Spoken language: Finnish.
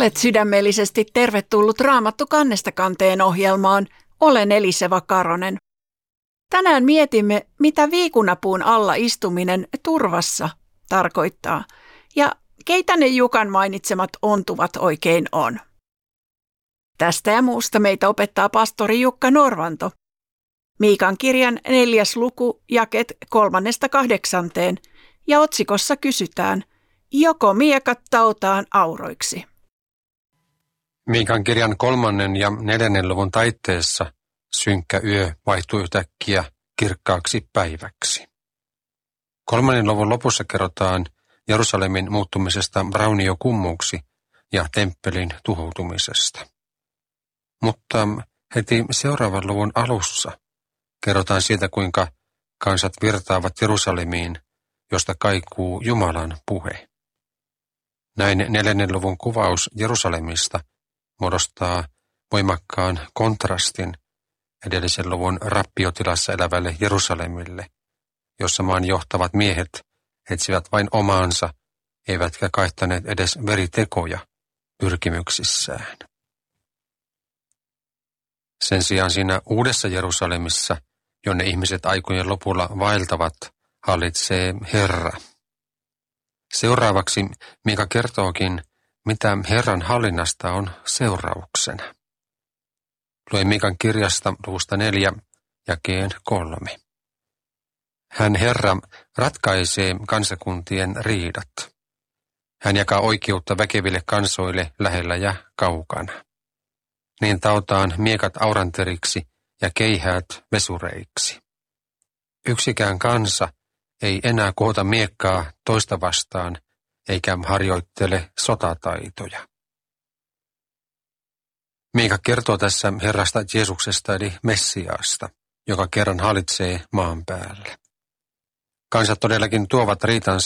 Olet sydämellisesti tervetullut Raamattu kannesta kanteen ohjelmaan. Olen Eliseva Karonen. Tänään mietimme, mitä viikunapuun alla istuminen turvassa tarkoittaa ja keitä ne Jukan mainitsemat ontuvat oikein on. Tästä ja muusta meitä opettaa pastori Jukka Norvanto. Miikan kirjan 4. luku, jaket 3–8, ja otsikossa kysytään, joko miekat tautaan auroiksi. Miikan kirjan 3. ja 4. luvun taitteessa synkkä yö vaihtui yhtäkkiä kirkkaaksi päiväksi. 3. luvun lopussa kerrotaan Jerusalemin muuttumisesta rauniokummuksi ja temppelin tuhoutumisesta. Mutta heti seuraavan luvun alussa kerrotaan siitä, kuinka kansat virtaavat Jerusalemiin, josta kaikuu Jumalan puhe. Näin 4. luvun kuvaus Jerusalemista muodostaa voimakkaan kontrastin edellisen luvun rappiotilassa elävälle Jerusalemille, jossa maan johtavat miehet etsivät vain omaansa, eivätkä kaihtaneet edes veritekoja pyrkimyksissään. Sen sijaan siinä uudessa Jerusalemissa, jonne ihmiset aikojen lopulla vaeltavat, hallitsee Herra. Seuraavaksi Miika kertookin, mitä Herran hallinnasta on seurauksena. Luen Miikan kirjasta luvusta 4, jakeen 3. Hän Herra ratkaisee kansakuntien riidat. Hän jakaa oikeutta väkeville kansoille lähellä ja kaukana. Niin tautaan miekat auranteriksi ja keihäät vesureiksi. Yksikään kansa ei enää koota miekkaa toista vastaan, eikä harjoittele sotataitoja. Miika kertoo tässä Herrasta Jeesuksesta eli Messiaasta, joka kerran hallitsee maan päällä. Kansat todellakin tuovat riitansa